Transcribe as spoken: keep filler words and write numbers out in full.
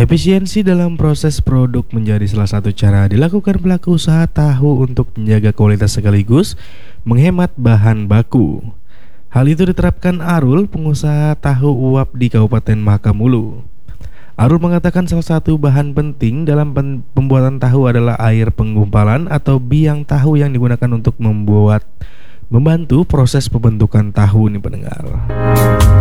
Efisiensi dalam proses produk menjadi salah satu cara dilakukan pelaku usaha tahu untuk menjaga kualitas sekaligus menghemat bahan baku. Hal itu diterapkan Arul, pengusaha tahu uap di Kabupaten Makamulu. Arul mengatakan salah satu bahan penting dalam pen- pembuatan tahu adalah air penggumpalan atau biang tahu yang digunakan untuk membuat membantu proses pembentukan tahu nih pendengar.